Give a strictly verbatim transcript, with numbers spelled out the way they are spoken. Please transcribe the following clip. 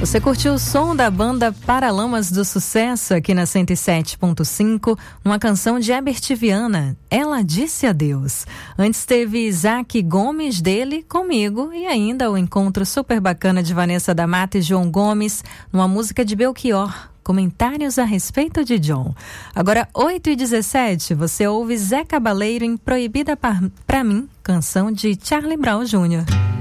Você curtiu o som da banda Paralamas do Sucesso aqui na cento e sete ponto cinco, uma canção de Herbert Viana, Ela Disse Adeus. Antes teve Isaac Gomes, dele, comigo, e ainda o encontro super bacana de Vanessa da Mata e João Gomes, numa música de Belchior, Comentários a respeito de John. Agora, oito e dezessete, você ouve Zé Cabaleiro em Proibida Pra Mim, canção de Charlie Brown Júnior